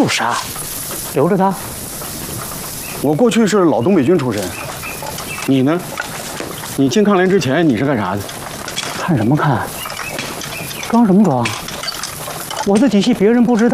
就杀，留着他。 我过去是老东北军出身，你呢？你进抗联之前你是干啥的？ 看什么看？装什么装？我的底细别人不知道。